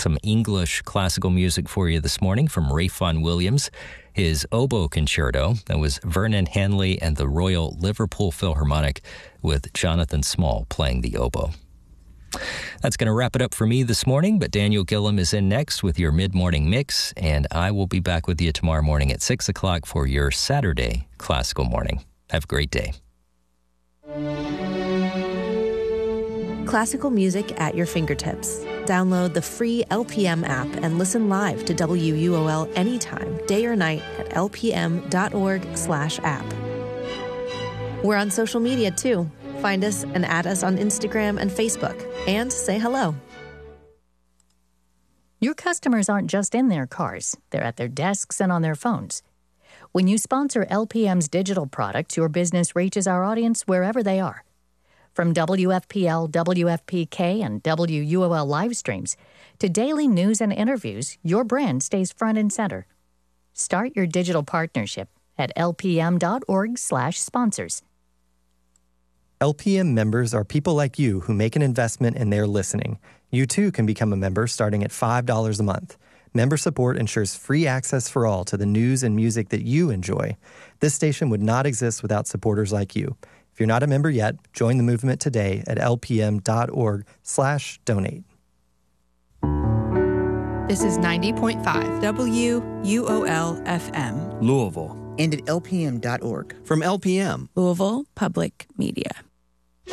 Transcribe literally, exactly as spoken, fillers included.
some English classical music for you this morning from Ralph Vaughan Williams, his oboe concerto. That was Vernon Hanley and the Royal Liverpool Philharmonic with Jonathan Small playing the oboe. That's going to wrap it up for me this morning, but Daniel Gillum is in next with your mid-morning mix, and I will be back with you tomorrow morning at six o'clock for your Saturday Classical Morning. Have a great day. Classical music at your fingertips. Download the free L P M app and listen live to W U O L anytime, day or night at lpm.org slash app. We're on social media too. Find us and add us on Instagram and Facebook, and say hello. Your customers aren't just in their cars. They're at their desks and on their phones. When you sponsor L P M's digital products, your business reaches our audience wherever they are. From W F P L, W F P K, and W U O L live streams to daily news and interviews, your brand stays front and center. Start your digital partnership at lpm.org slash sponsors. L P M members are people like you who make an investment in their listening. You too can become a member starting at five dollars a month. Member support ensures free access for all to the news and music that you enjoy. This station would not exist without supporters like you. If you're not a member yet, join the movement today at lpm.org slash donate. This is ninety point five W U O L F M. Louisville. And at L P M dot org. From L P M. Louisville Public Media.